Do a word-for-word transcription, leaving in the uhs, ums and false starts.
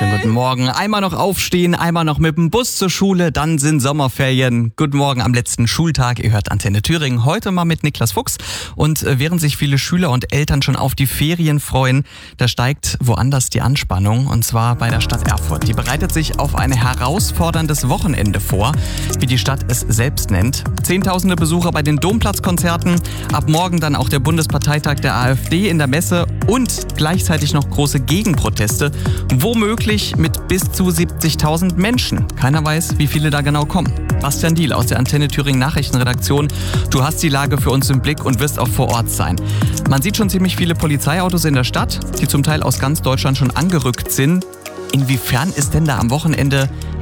Wunderschönen guten Morgen. Einmal noch aufstehen, einmal noch mit dem Bus zur Schule, dann sind Sommerferien. Guten Morgen am letzten Schultag. Ihr hört Antenne Thüringen. Heute mal mit Niklas Fuchs. Und während sich viele Schüler und Eltern schon auf die Ferien freuen, da steigt woanders die Anspannung. Und zwar bei der Stadt Erfurt. Die bereitet sich auf ein herausforderndes Wochenende vor, wie die Stadt es selbst nennt. Zehntausende Besucher bei den Domplatzkonzerten. Ab morgen dann auch der Bundesparteitag der AfD in der Messe und gleichzeitig noch große Gegenproteste. Womöglich mit bis zu siebzigtausend Menschen. Keiner weiß, wie viele da genau kommen. Bastian Diel aus der Antenne Thüringen Nachrichtenredaktion. Du hast die Lage für uns im Blick und wirst auch vor Ort sein. Man sieht schon ziemlich viele Polizeiautos in der Stadt, die zum Teil aus ganz Deutschland schon angerückt sind. Inwiefern ist denn da am Wochenende